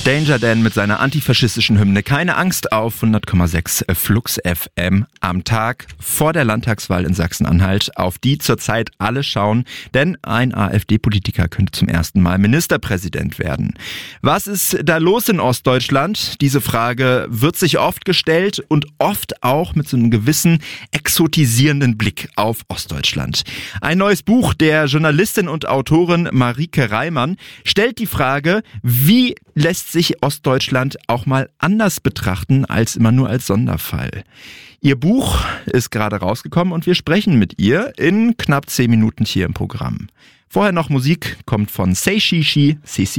Danger Dan mit seiner antifaschistischen Hymne Keine Angst auf 100,6 Flux FM am Tag vor der Landtagswahl in Sachsen-Anhalt, auf die zurzeit alle schauen, denn ein AfD-Politiker könnte zum ersten Mal Ministerpräsident werden. Was ist da los in Ostdeutschland? Diese Frage wird sich oft gestellt und oft auch mit so einem gewissen exotisierenden Blick auf Ostdeutschland. Ein neues Buch der Journalistin und Autorin Marike Reimann stellt die Frage, wie lässt sich Ostdeutschland auch mal anders betrachten als immer nur als Sonderfall. Ihr Buch ist gerade rausgekommen und wir sprechen mit ihr in knapp 10 Minuten hier im Programm. Vorher noch Musik, kommt von Say Shishi, Sisi.